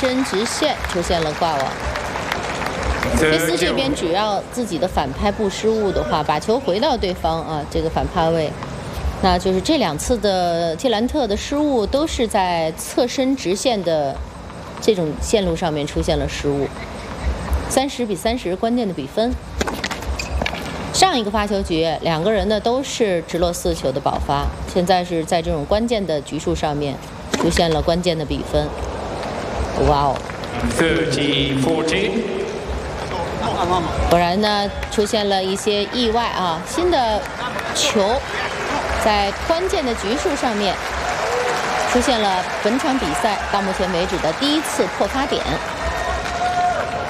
身直线出现了挂网。菲斯这边只要自己的反拍不失误的话，把球回到对方啊这个反趴位，那就是这2次的蒂兰特的失误都是在侧身直线的这种线路上面出现了失误。30比30，关键的比分。上一个发球局2个人呢都是直落4球的保发，现在是在这种关键的局数上面出现了关键的比分。哇哦 30-14。 果然呢，出现了一些意外啊！新的球在关键的局数上面出现了本场比赛到目前为止的第1次破发点。